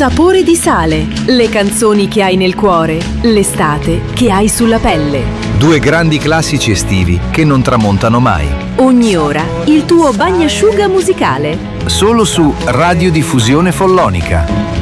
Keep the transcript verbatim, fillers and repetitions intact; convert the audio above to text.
Sapore di sale, le canzoni che hai nel cuore, l'estate che hai sulla pelle. Due grandi classici estivi che non tramontano mai. Ogni ora il tuo bagnasciuga musicale. Solo su Radiodiffusione Follonica.